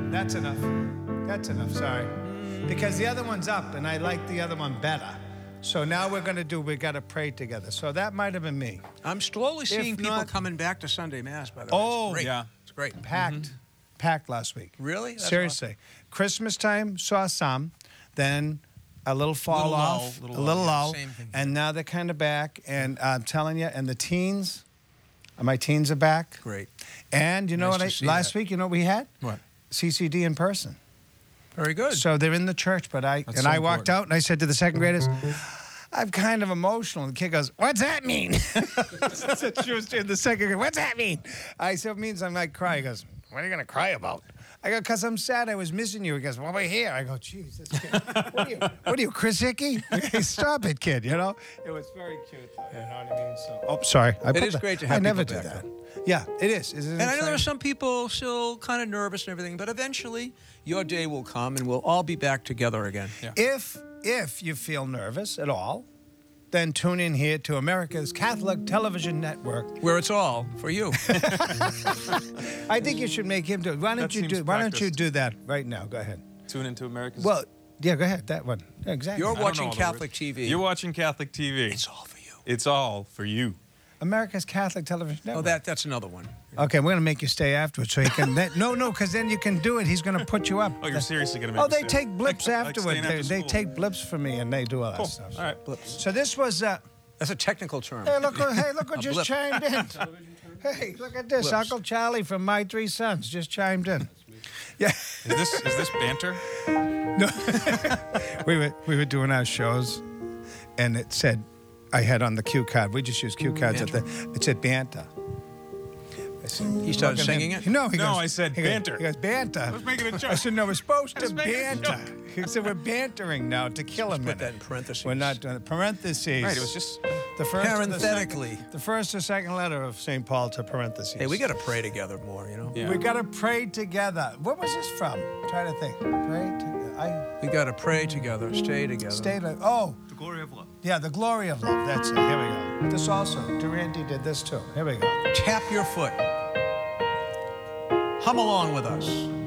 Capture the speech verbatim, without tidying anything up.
That's enough. That's enough, sorry. Because the other one's up, and I like the other one better. So now we're going to do, we got to pray together. So that might have been me. I'm slowly seeing If people not- coming back to Sunday Mass, by the way. Oh, It's great. yeah. It's great. Packed. Mm-hmm. Packed last week. Really? That's Seriously. Christmas time, saw some. Then a little fall Little lull, off. little a little lull, yeah, lull. same thing. And now they're kind of back. And I'm telling you, and the teens, my teens are back. Great. And you know Nice what? to I, see last that. week, you know what we had? What? C C D in person. Very good. So they're in the church, but I That's and so I walked important. out and I said to the second graders, I'm kind of emotional. And the kid goes, what's that mean? She was in the second grade. What's that mean? I said, it means I might cry. He goes, what are you going to cry about? I go, because I'm sad I was missing you. He goes, well, we're here. I go, geez, this kid, what are you, what are you, Chris Hickey? Stop it, kid, you know? It was very cute, you know what I mean? So, oh, sorry. I put is the- great to I have never people do back, that. Yeah, it is. Isn't it And I know there are exciting? some people still kind of nervous and everything, but eventually your day will come and we'll all be back together again. Yeah. If if you feel nervous at all, then tune in here to America's Catholic Television Network. Where it's all for you. I think you should make him do it. Why don't That you do? seems Why don't you practiced. do that right now? Go ahead. Tune into America's. Well, yeah, go ahead. That one. Yeah, exactly. You're I don't know watching all the Catholic words. T V. You're watching Catholic T V. It's all for you. It's all for you. America's Catholic Television Oh, Network. that that's another one. Okay, we're gonna make you stay afterwards so you can. Then, no, no, because then you can do it. He's gonna put you up. Oh, you're seriously gonna make Oh, me they stay? take blips Like- like afterward. staying they after they school. take blips for me and they do all that Cool. stuff. All right. Blips. So this was. Uh, That's a technical term. Hey, look! who- Hey, look! Who A just blip. chimed in. Hey, look at this! Blips. Uncle Charlie from My Three Sons just chimed in. Yeah, Is this is this banter? we were we were doing our shows, and it said, I had on the cue card. We just use cue cards at the. It said banter. I said, He started look at him. singing it? No, he No, goes, I said he goes- banter. He goes banter. I was making a joke. I said no, we're supposed I to was making a banter. He said we're bantering now to kill him. Put that in parentheses. We're not doing parentheses. Right. It was just. the first and the second- Parenthetically. The first or second letter of Saint Paul to parentheses. Hey, we got to pray together more, you know? Yeah. We got to pray together. What was this from? I'm trying to think. Pray together. I We got to pray together, stay together. stayed like, oh, The glory of love. yeah, the glory of love. That's it. Here we go. This also, Durante did this too. Here we go. Tap your foot. Hum along with us.